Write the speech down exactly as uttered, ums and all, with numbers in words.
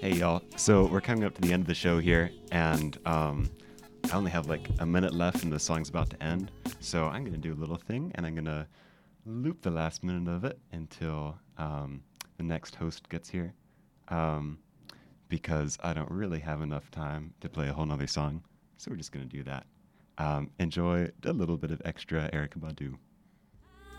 Hey y'all. So we're coming up to the end of the show here, and um, I only have like a minute left, and the song's about to end. So I'm gonna do a little thing, and I'm gonna loop the last minute of it until um, the next host gets here, um, because I don't really have enough time to play a whole nother song. So we're just gonna do that. Um, enjoy a little bit of extra Erykah Badu.